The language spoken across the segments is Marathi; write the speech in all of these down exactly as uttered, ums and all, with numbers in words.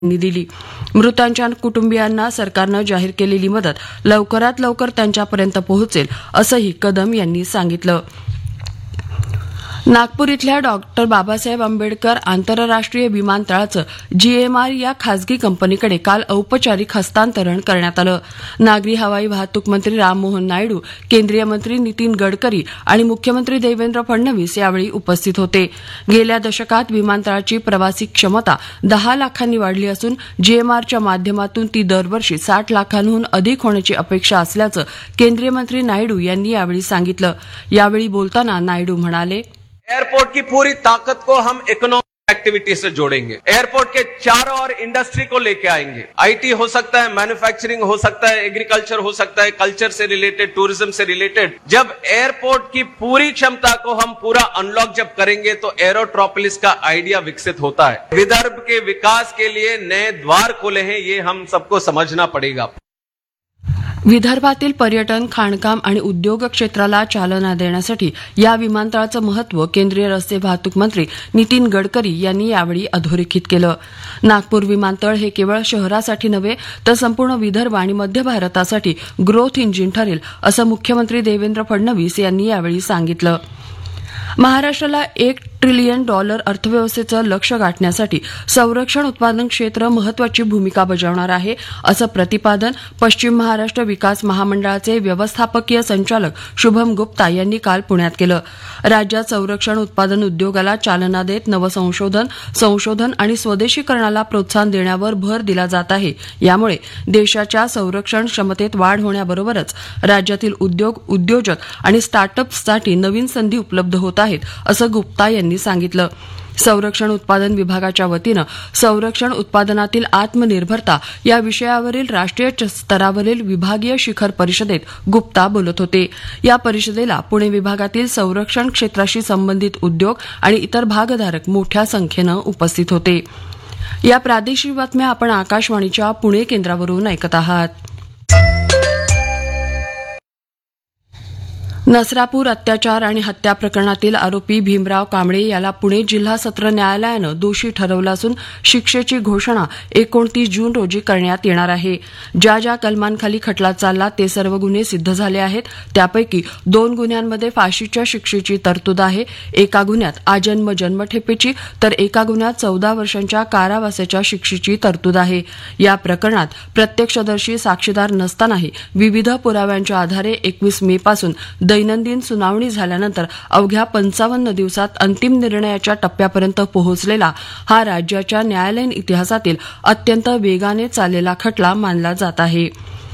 दिली. मृतांच्या कुटुंबियांना सरकारनं जाहीर केलेली मदत लवकरात लवकर त्यांच्यापर्यंत पोहोचेल असंही कदम यांनी सांगितलं. नागपूर इथल्या डॉक्टर बाबासाहेब आंबेडकर आंतरराष्ट्रीय विमानतळाचं जीएमआर या खासगी कंपनीकडे काल औपचारिक हस्तांतरण करण्यात आलं. नागरी हवाई वाहतूक मंत्री राममोहन नायडू, केंद्रीय मंत्री नितीन गडकरी आणि मुख्यमंत्री देवेंद्र फडणवीस यावेळी उपस्थित होते. गेल्या दशकात विमानतळाची प्रवासी क्षमता दहा लाखांनी वाढली असून जीएमआरच्या माध्यमातून ती दरवर्षी साठ लाखांहून अधिक होण्याची अपेक्षा असल्याचं केंद्रीय मंत्री नायडू यांनी यावेळी सांगितलं. यावेळी बोलताना नायडू म्हणाले, एयरपोर्ट की पूरी ताकत को हम इकोनॉमिक एक्टिविटी से जोड़ेंगे. एयरपोर्ट के चारों ओर इंडस्ट्री को लेके आएंगे. आईटी हो सकता है, मैन्युफैक्चरिंग हो सकता है, एग्रीकल्चर हो सकता है, कल्चर से रिलेटेड, टूरिज्म से रिलेटेड. जब एयरपोर्ट की पूरी क्षमता को हम पूरा अनलॉक जब करेंगे तो एरोट्रोपोलिस का आइडिया विकसित होता है. विदर्भ के विकास के लिए नए द्वार खोले हैं, ये हम सबको समझना पड़ेगा. विदर्भातील पर्यटन, खाणकाम आणि उद्योग क्षेत्राला चालना देण्यासाठी या विमानतळाचं महत्त्व केंद्रीय रस्ते वाहतूक मंत्री नितीन गडकरी यांनी यावेळी अधोरेखित केलं. नागपूर विमानतळ हे केवळ शहरासाठी नव्हे तर संपूर्ण विदर्भ आणि मध्य भारतासाठी ग्रोथ इंजिन ठरेल असं मुख्यमंत्री देवेंद्र फडणवीस यांनी यावेळी सांगितलं. महाराष्ट्राला एक ट्रिलियन डॉलर अर्थव्यवस्थेचं लक्ष्य गाठण्यासाठी संरक्षण उत्पादन क्षेत्र महत्वाची भूमिका बजावणार आहे असं प्रतिपादन पश्चिम महाराष्ट्र विकास महामंडळाचे व्यवस्थापकीय संचालक शुभम गुप्ता यांनी काल पुण्यात केलं. राज्यात संरक्षण उत्पादन उद्योगाला चालना देत नवसंशोधन, संशोधन आणि स्वदेशीकरणाला प्रोत्साहन देण्यावर भर दिला जात आहे. यामुळे देशाच्या संरक्षण क्षमतेत वाढ होण्याबरोबरच राज्यातील उद्योग, उद्योजक आणि स्टार्टअप्ससाठी नवीन संधी उपलब्ध होत आहेत असं गुप्ता यांनी सांगितलं. संरक्षण उत्पादन विभागाच्या वतीनं संरक्षण उत्पादनातील आत्मनिर्भरता या विषयावरील राष्ट्रीय स्तरावरील विभागीय शिखर परिषदेत गुप्ता बोलत होते. या परिषदेला पुणे विभागातील संरक्षण क्षेत्राशी संबंधित उद्योग आणि इतर भागधारक मोठ्या संख्येनं उपस्थित होते. या प्रादेशिक बातम्या आपण आकाशवाणीच्या पुणे केंद्रावरून ऐकत आहात. नसरापूर अत्याचार आणि हत्या प्रकरणातील आरोपी भीमराव कांबळे याला पुणे जिल्हा सत्र न्यायालयानं दोषी ठरवलं असून शिक्षेची घोषणा एकोणतीस जून रोजी करण्यात येणार आहे. ज्या ज्या कलमांखाली खटला चालला ते सर्व गुन्हे सिद्ध झाले आहेत. त्यापैकी दोन गुन्ह्यांमध्ये फाशीच्या शिक्षेची तरतूद आहे. एका गुन्ह्यात आजन्म जन्मठेपेची तर एका गुन्ह्यात चौदा वर्षांच्या कारावासाच्या शिक्षेची तरतूद आहे. या प्रकरणात प्रत्यक्षदर्शी साक्षीदार नसतानाही विविध पुराव्यांच्या आधारे एकवीस मे पासून दैनंदिन सुनावणी झाल्यानंतर अवघ्या पंचावन्न दिवसात अंतिम निर्णयाच्या टप्प्यापर्यंत पोहोचलेला हा राज्याच्या न्यायालयीन इतिहासातील अत्यंत वेगाने चाललेला खटला मानला जात आहे.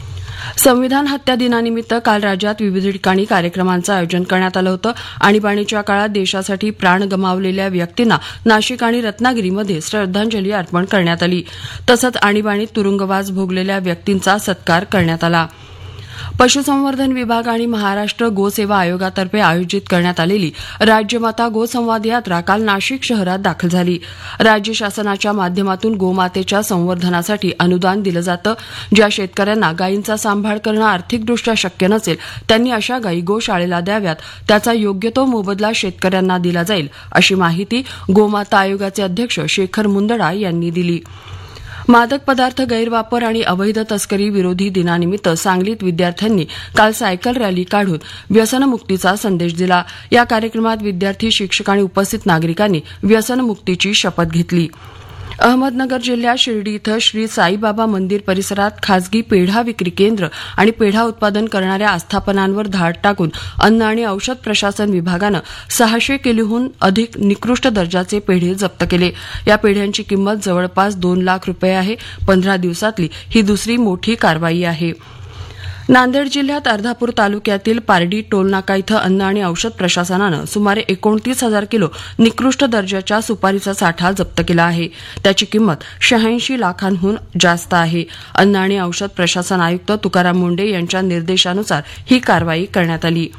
संविधान हत्या दिनानिमित्त काल राज्यात विविध ठिकाणी कार्यक्रमांचं आयोजन करण्यात आलं होतं. आणीबाणीच्या काळात देशासाठी प्राण गमावलेल्या व्यक्तींना नाशिक आणि रत्नागिरीमध्ये श्रद्धांजली अर्पण करण्यात आली. तसंच आणीबाणीत तुरुंगवास भोगलेल्या व्यक्तींचा सत्कार करण्यात आला. पशुसंवर्धन विभाग आणि महाराष्ट्र गोसेवा आयोगातर्फे आयोजित करण्यात आलेली राज्यमाता गोसंवाद यात्रा काल नाशिक शहरात दाखल झाली. राज्य शासनाच्या माध्यमातून गोमातेच्या संवर्धनासाठी अनुदान दिलं जातं. ज्या शेतकऱ्यांना गायींचा सांभाळ करणं आर्थिकदृष्ट्या शक्य नसेल त्यांनी अशा गायी गोशाळेला द्याव्यात. त्याचा योग्य तो मोबदला शेतकऱ्यांना दिला जाईल अशी माहिती गोमाता आयोगाचे अध्यक्ष शेखर मुंदडा यांनी दिली. मादक पदार्थ गैरवापर आणि अवैध तस्करी विरोधी दिनानिमित्त सांगलीत विद्यार्थ्यांनी काल सायकल रॅली काढून व्यसनमुक्तीचा संदेश दिला. या कार्यक्रमात विद्यार्थी, शिक्षक आणि उपस्थित नागरिकांनी व्यसनमुक्तीची शपथ घेतली. अहमदनगर जिल्ह्यात शिर्डी इथं श्री साईबाबा मंदिर परिसरात खासगी पेढा विक्री केंद्र आणि पेढा उत्पादन करणाऱ्या आस्थापनांवर धाड टाकून अन्न आणि औषध प्रशासन विभागानं सहाशे किलोहून अधिक निकृष्ट दर्जाचे पेढे जप्त केले. या पेढ्यांची किंमत जवळपास दोन लाख रुपये आहे. पंधरा दिवसातली ही दुसरी मोठी कारवाई आहे. नांदेड जिल्ह्यात अर्धापूर तालुक्यातील पारडी टोलनाका इथं अन्न आणि औषध प्रशासनानं सुमारे एकोणतीस हजार किलो निकृष्ट दर्जाच्या सुपारीचा साठा जप्त केला आहे. त्याची किंमत शहाऐंशी लाखांहून जास्त आहे. अन्न आणि औषध प्रशासन आयुक्त तुकाराम मुंडे यांच्या निर्देशानुसार ही कारवाई करण्यात आली.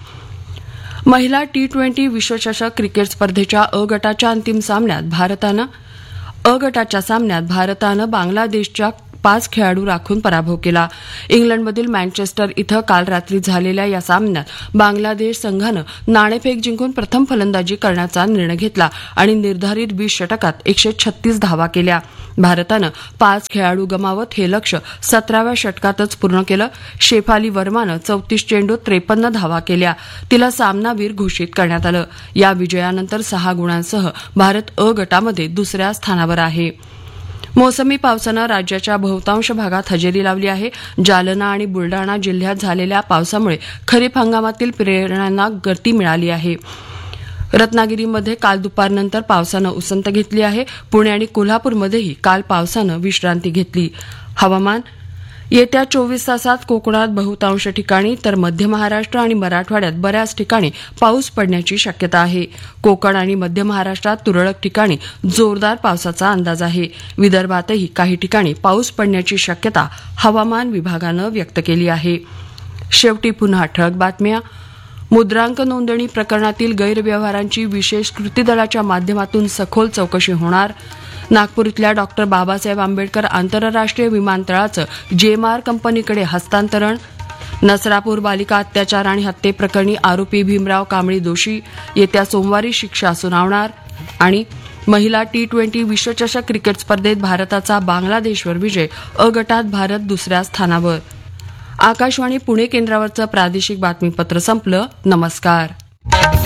महिला टी ट्वेंटी विश्वचषक क्रिकेट स्पर्धेच्या अ गटाच्या अंतिम सामन्यात भारतानं अ गटाच्या सामन्यात भारतानं बांगलादेशच्या पाच खेळाडू राखून पराभव केला. इंग्लंडमधील मँचेस्टर इथं काल रात्री झालेल्या या सामन्यात बांगलादेश संघानं नाणेफेक जिंकून प्रथम फलंदाजी करण्याचा निर्णय घेतला आणि निर्धारित वीस षटकात एकशे छत्तीस धावा केल्या. भारतानं पाच खेळाडू गमावत हे लक्ष्य सतराव्या षटकातच पूर्ण केलं. शेफाली वर्मानं चौतीस चेंडूत त्रेपन्न धावा केल्या. तिला सामनावीर घोषित करण्यात आलं. या विजयानंतर सहा गुणांसह भारत अ गटामध्ये दुसऱ्या स्थानावर आहे. मोसमी पावसानं राज्याच्या बहुतांश भागात हजेरी लावली आहे. जालना आणि बुलडाणा जिल्ह्यात झालेल्या पावसामुळे खरीप हंगामातील पेरण्यांना गती मिळाली आहे. रत्नागिरीमध्ये काल दुपारनंतर पावसानं उसंत घेतली आहे. पुणे आणि कोल्हापूरमध्येही काल पावसानं विश्रांती घेतली. हवामान येत्या चोवीस तासात कोकणात बहुतांश ठिकाणी तर मध्य महाराष्ट्र आणि मराठवाड्यात बऱ्याच ठिकाणी पाऊस पडण्याची शक्यता आहे. कोकण आणि मध्य महाराष्ट्रात तुरळक ठिकाणी जोरदार पावसाचा अंदाज आहे. विदर्भातही काही ठिकाणी पाऊस पडण्याची शक्यता हवामान विभागानं व्यक्त केली आहे. शेवटी पुन्हा ठळक बातम्या. मुद्रांक नोंदणी प्रकरणातील गैरव्यवहारांची विशेष कृती दलाच्या माध्यमातून सखोल चौकशी होणार. नागपूर इथल्या डॉक्टर बाबासाहेब आंबेडकर आंतरराष्ट्रीय विमानतळाचं जेमार कंपनीकडे हस्तांतरण. नसरापूर बालिका अत्याचार आणि हत्येप्रकरणी आरोपी भीमराव कांबळी दोषी, येत्या सोमवारी शिक्षा सुनावणार. आणि महिला टी ट्वेंटी विश्वचषक क्रिकेट स्पर्धेत भारताचा बांगलादेशवर विजय, अ गटात भारत दुसऱ्या स्थानावर. आकाशवाणी पुणे केंद्रावरचं प्रादेशिक बातमीपत्र संपलं. नमस्कार.